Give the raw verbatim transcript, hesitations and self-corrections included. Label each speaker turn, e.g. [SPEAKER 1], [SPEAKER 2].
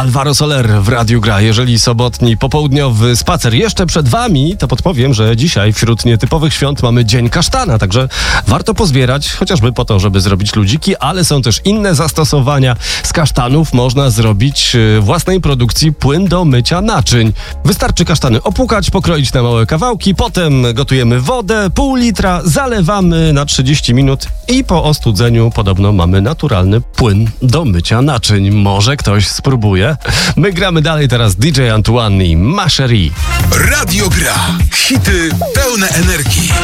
[SPEAKER 1] Alvaro Soler w Radiu Gra. Jeżeli sobotni popołudniowy spacer jeszcze przed wami, to podpowiem, że dzisiaj wśród nietypowych świąt mamy Dzień Kasztana, także warto pozbierać, chociażby po to, żeby zrobić ludziki, ale są też inne zastosowania. Z kasztanów można zrobić własnej produkcji płyn do mycia naczyń. Wystarczy kasztany opłukać, pokroić na małe kawałki, potem gotujemy wodę, pół litra, zalewamy na trzydzieści minut i po ostudzeniu podobno mamy naturalny płyn do mycia naczyń. Może ktoś spróbuje? My gramy dalej, teraz D J Antoine i Ma Chérie.
[SPEAKER 2] Radio Gra. Hity pełne energii.